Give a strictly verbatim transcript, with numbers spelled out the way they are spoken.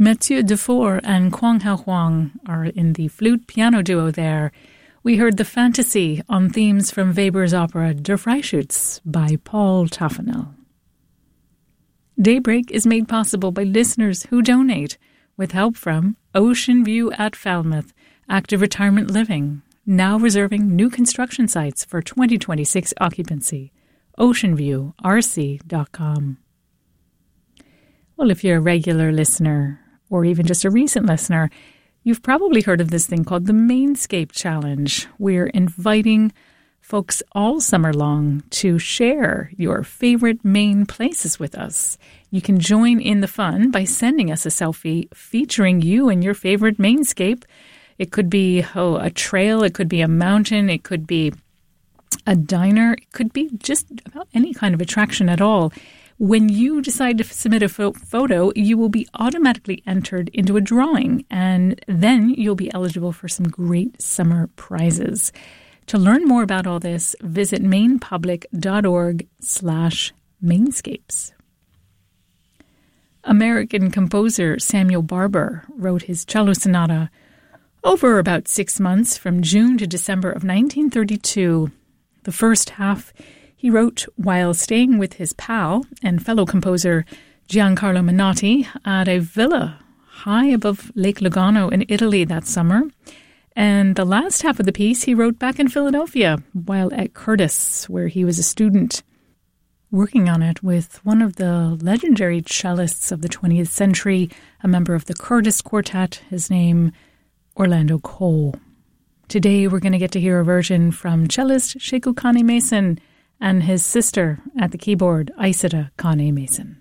Mathieu Dufour and Kwang Hao Huang are in the flute-piano duo there. We heard The Fantasy on themes from Weber's opera Der Freischütz by Paul Taffanel. Daybreak is made possible by listeners who donate, with help from Ocean View at Falmouth, Active Retirement Living, now reserving new construction sites for twenty twenty-six occupancy. ocean view r c dot com. Well, if you're a regular listener, or even just a recent listener, you've probably heard of this thing called the Mainscape Challenge. We're inviting folks all summer long to share your favorite Maine places with us. You can join in the fun by sending us a selfie featuring you and your favorite Mainscape. It could be oh, a trail, it could be a mountain, it could be a diner, it could be just about any kind of attraction at all. When you decide to submit a fo- photo, you will be automatically entered into a drawing, and then you'll be eligible for some great summer prizes. To learn more about all this, visit mainpublic.org slash mainscapes. American composer Samuel Barber wrote his cello sonata over about six months from June to December of nineteen thirty-two. The first half he wrote while staying with his pal and fellow composer Giancarlo Menotti at a villa high above Lake Lugano in Italy that summer. And the last half of the piece he wrote back in Philadelphia while at Curtis, where he was a student, working on it with one of the legendary cellists of the twentieth century, a member of the Curtis Quartet, his name Orlando Cole. Today we're going to get to hear a version from cellist Sheku Kane Mason and his sister at the keyboard, Isida Kane Mason.